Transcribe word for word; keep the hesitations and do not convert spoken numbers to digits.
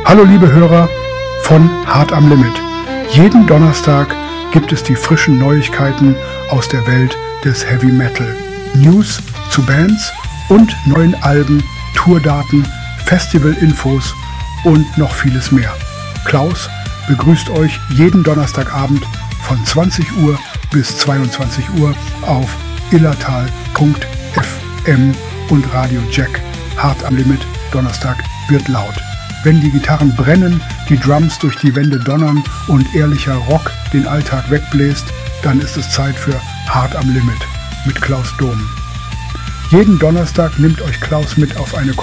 Hallo liebe Hörer von Hart am Limit. Jeden Donnerstag gibt es die frischen Neuigkeiten aus der Welt des Heavy Metal. News zu Bands und neuen Alben, Tourdaten, Festivalinfos und noch vieles mehr. Klaus begrüßt euch jeden Donnerstagabend von zwanzig Uhr bis zweiundzwanzig Uhr auf illertal punkt f m und Radio Jack. Hart am Limit, Donnerstag wird laut. Wenn die Gitarren brennen, die Drums durch die Wände donnern und ehrlicher Rock den Alltag wegbläst, dann ist es Zeit für Hart am Limit mit Klaus Dom. Jeden Donnerstag nimmt euch Klaus mit auf eine